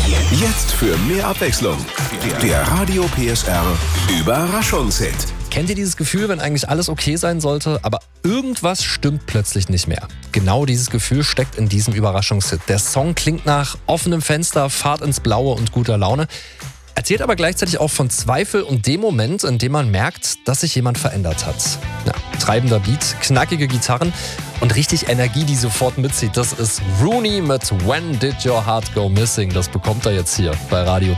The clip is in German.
Jetzt für mehr Abwechslung. Der Radio PSR Überraschungshit. Kennt ihr dieses Gefühl, wenn eigentlich alles okay sein sollte, aber irgendwas stimmt plötzlich nicht mehr? Genau dieses Gefühl steckt in diesem Überraschungshit. Der Song klingt nach offenem Fenster, Fahrt ins Blaue und guter Laune, erzählt aber gleichzeitig auch von Zweifel und dem Moment, in dem man merkt, dass sich jemand verändert hat. Ja, treibender Beat, knackige Gitarren und richtig Energie, die sofort mitzieht. Das ist Rooney mit When Did Your Heart Go Missing. Das bekommt er jetzt hier bei Radio